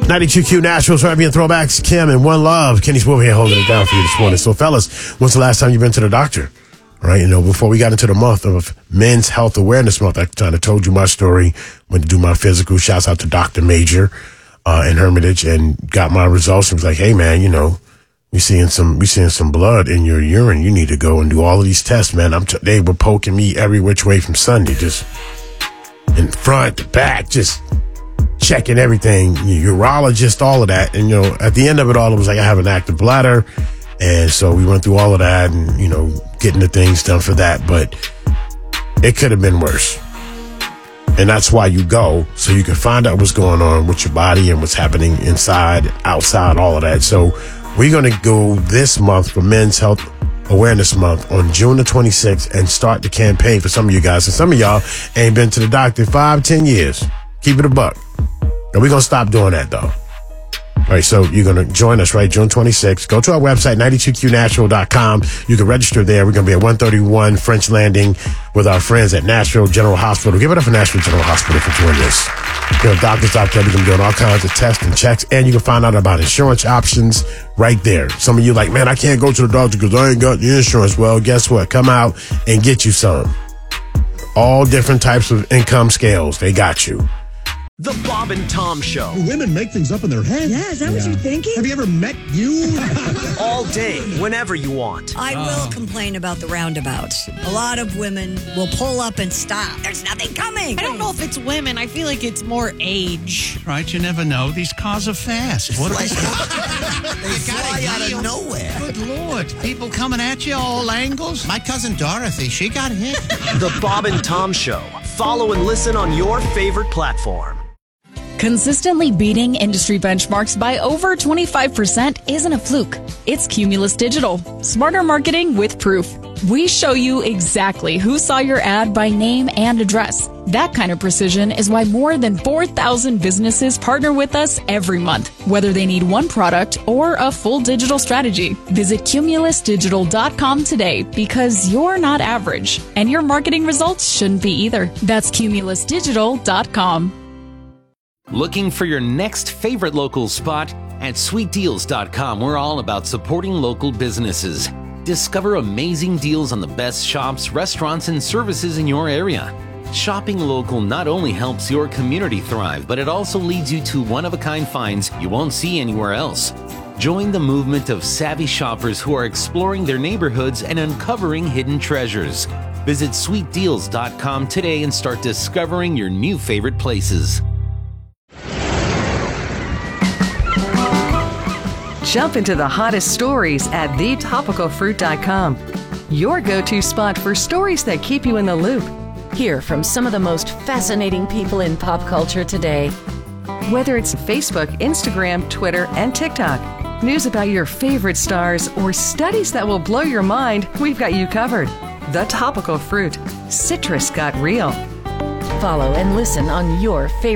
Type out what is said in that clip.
92Q Nashville's Arabian Throwbacks. Kim and One Love. Kenny Swoop here holding it down for you this morning. So, fellas, when's the last time you've been to the doctor? All right, before we got into the month of Men's Health Awareness Month, I kind of told you my story. Went to do my physical. Shouts out to Dr. Major in Hermitage, and got my results. And was like, hey, man, we seeing some blood in your urine. You need to go and do all of these tests, man. They were poking me every which way from Sunday, just in front to back, just checking everything, urologist, all of that. And, at the end of it all, it was like I have an active bladder. And so we went through all of that and, getting the things done for that. But it could have been worse. And that's why you go, so you can find out what's going on with your body and what's happening inside, outside, all of that. So we're going to go this month for Men's Health Awareness Month on June the 26th and start the campaign for some of you guys. And some of y'all ain't been to the doctor in 5-10 years. Keep it a buck. And we're going to stop doing that, though. All right, so you're going to join us, right, June 26th. Go to our website, 92qnatural.com. You can register there. We're going to be at 131 French Landing with our friends at Nashville General Hospital. Give it up for Nashville General Hospital for doing this. Doctors out there, we're going to be doing all kinds of tests and checks, and you can find out about insurance options right there. Some of you like, man, I can't go to the doctor because I ain't got the insurance. Well, guess what? Come out and get you some. All different types of income scales. They got you. The Bob and Tom Show. Women make things up in their head. Yeah, is that what you're thinking? Have you ever met you? All day, whenever you want. I will complain about the roundabouts. A lot of women will pull up and stop. There's nothing coming. I don't know if it's women. I feel like it's more age. Right, you never know. These cars are fast. What They fly out of nowhere. Good Lord. People coming at you all angles. My cousin Dorothy, she got hit. The Bob and Tom Show. Follow and listen on your favorite platform. Consistently beating industry benchmarks by over 25% isn't a fluke. It's Cumulus Digital. Smarter marketing with proof. We show you exactly who saw your ad by name and address. That kind of precision is why more than 4,000 businesses partner with us every month, whether they need one product or a full digital strategy. Visit cumulusdigital.com today because you're not average, and your marketing results shouldn't be either. That's cumulusdigital.com. Looking for your next favorite local spot? At sweetdeals.com, we're all about supporting local businesses. Discover amazing deals on the best shops, restaurants, and services in your area. Shopping local not only helps your community thrive, but it also leads you to one-of-a-kind finds you won't see anywhere else. Join the movement of savvy shoppers who are exploring their neighborhoods and uncovering hidden treasures. Visit sweetdeals.com today and start discovering your new favorite places. Jump into the hottest stories at thetopicalfruit.com. Your go-to spot for stories that keep you in the loop. Hear from some of the most fascinating people in pop culture today. Whether it's Facebook, Instagram, Twitter, and TikTok, news about your favorite stars, or studies that will blow your mind, we've got you covered. The Topical Fruit. Citrus got real. Follow and listen on your favorite